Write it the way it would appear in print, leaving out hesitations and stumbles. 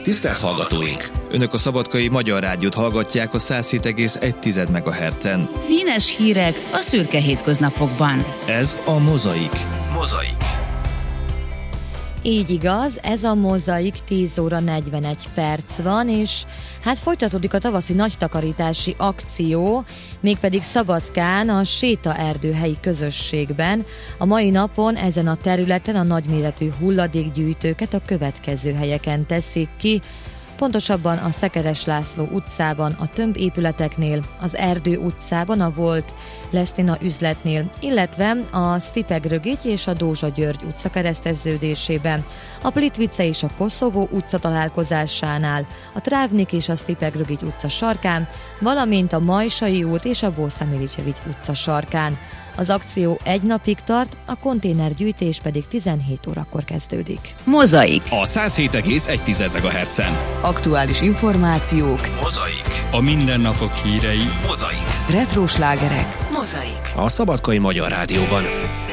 Tisztelt hallgatóink! Önök a Szabadkai Magyar Rádiót hallgatják a 107,1 MHz-en. Színes hírek a szürke hétköznapokban. Ez a Mozaik. Így igaz, ez a Mozaik, 10 óra 41 perc van, és hát folytatódik a tavaszi nagytakarítási akció, mégpedig Szabadkán, a Sétaerdő helyi közösségben. A mai napon ezen a területen a nagyméretű hulladékgyűjtőket a következő helyeken teszik ki, pontosabban a Szekeres László utcában, a Tömb épületeknél, az Erdő utcában, a volt Lesztina üzletnél, illetve a Sztipegrögics és a Dózsa György utca kereszteződésében, a Plitvice és a Koszovó utca találkozásánál, a Trávnik és a Sztipegrögics utca sarkán, valamint a Majsai út és a Bósza Milicevics utca sarkán. Az akció egy napig tart, a konténergyűjtés pedig 17 órakor kezdődik. Mozaik. A 107,1 MHz-en. Aktuális információk. Mozaik. A mindennapok hírei. Mozaik. Retro slágerek. Mozaik. A Szabadkai Magyar Rádióban.